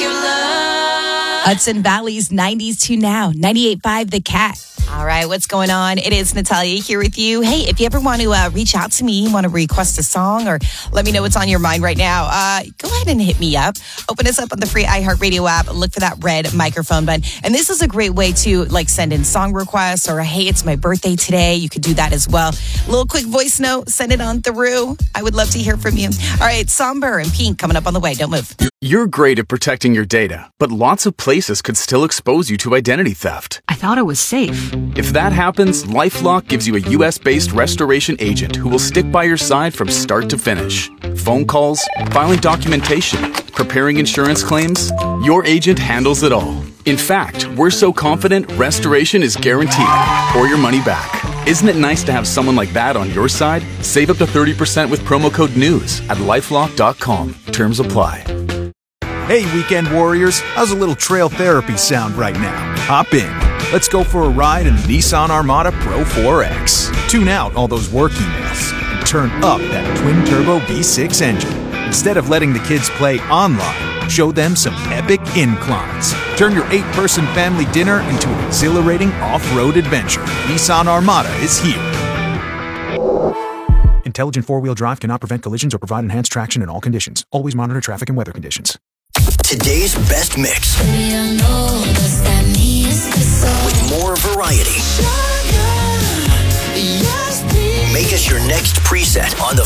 Hudson Valley's 90s to now. 98.5 The Cat. All right, what's going on? It is Natalia here with you. Hey, if you ever want to reach out to me, want to request a song or let me know what's on your mind right now, go ahead and hit me up. Open us up on the free iHeartRadio app. Look for that red microphone button. And this is a great way to send in song requests or, hey, it's my birthday today. You could do that as well. A little quick voice note, send it on through. I would love to hear from you. All right, Somber and Pink coming up on the way. Don't move. You're great at protecting your data, but lots of places could still expose you to identity theft. I thought it was safe. If that happens, LifeLock gives you a US-based restoration agent who will stick by your side from start to finish. Phone calls, filing documentation, preparing insurance claims, your agent handles it all. In fact, we're so confident restoration is guaranteed or your money back. Isn't it nice to have someone like that on your side? Save up to 30% with promo code NEWS at lifelock.com. Terms apply. Hey, weekend warriors, how's a little trail therapy sound right now? Hop in. Let's go for a ride in the Nissan Armada Pro 4X. Tune out all those work emails and turn up that twin-turbo V6 engine. Instead of letting the kids play online, show them some epic inclines. Turn your 8-person family dinner into an exhilarating off-road adventure. Nissan Armada is here. Intelligent four-wheel drive cannot prevent collisions or provide enhanced traction in all conditions. Always monitor traffic and weather conditions. Today's best mix. With more variety. Make us your next preset on the